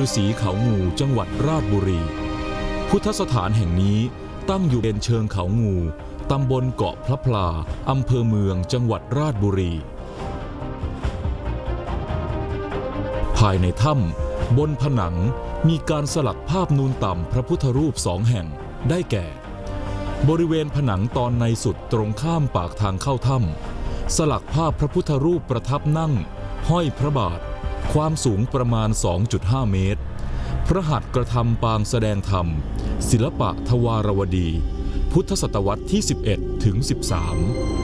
ฤษีเขางูจังหวัดราชบุรีพุทธสถานแห่งนี้ตั้งอยู่บนเชิงเขางูตำบลเกาะพระพลาอำเภอเมืองจังหวัดราชบุรีภายในถ้ำบนผนังมีการสลักภาพนูนต่ำพระพุทธรูป2 แห่งได้แก่บริเวณผนังตอนในสุดตรงข้ามปากทางเข้าถ้ำสลักภาพพระพุทธรูปประทับนั่งห้อยพระบาทความสูงประมาณ 2.5 เมตรพระหัตถ์กระทำปางแสดงธรรมศิลปะทวารวดีพุทธศตวรรษที่ 11 ถึง 13